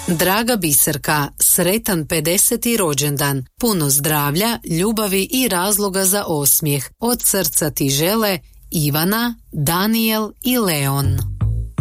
Draga Biserka, sretan 50. rođendan, puno zdravlja, ljubavi i razloga za osmijeh. Od srca ti žele Ivana, Daniel i Leon.